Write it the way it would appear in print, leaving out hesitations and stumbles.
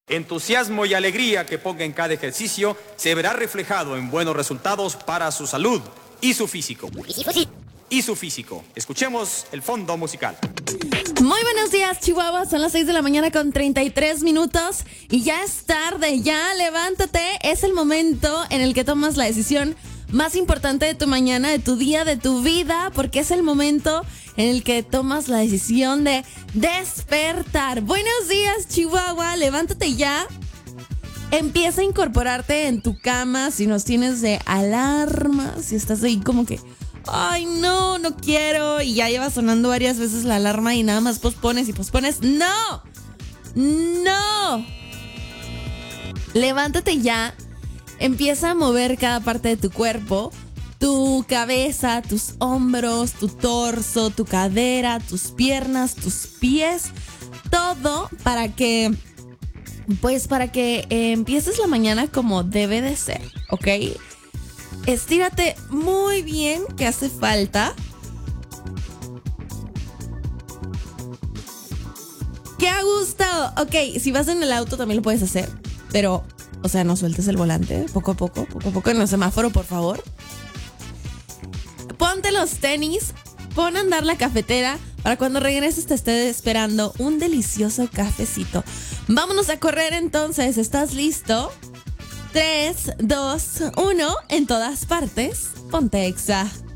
Entusiasmo y alegría que ponga en cada ejercicio se verá reflejado en buenos resultados para su salud y su físico. Escuchemos el fondo musical. Muy buenos días, Chihuahua. Son las 6 de la mañana con 33 minutos y ya es tarde, ya levántate. Es el momento en el que tomas la decisión más importante de tu mañana, de tu día, de tu vida, porque es el momento en el que tomas la decisión de despertar. Buenos días, Chihuahua. Levántate ya. Empieza a incorporarte en tu cama si nos tienes de alarma, si estás ahí como que ay, no quiero, y ya lleva sonando varias veces la alarma y nada más pospones y pospones. ¡No! Levántate ya. Empieza a mover cada parte de tu cuerpo, tu cabeza, tus hombros, tu torso, tu cadera, tus piernas, tus pies, todo para que empieces la mañana como debe de ser, ¿ok? Estírate muy bien, que hace falta. ¡Qué a gusto! Ok, si vas en el auto también lo puedes hacer, pero, o sea, no sueltes el volante, poco a poco en el semáforo, por favor. Ponte los tenis, pon a andar la cafetera para cuando regreses te esté esperando un delicioso cafecito. Vámonos a correr entonces, ¿estás listo? 3, 2, 1, en todas partes, ponte Exa.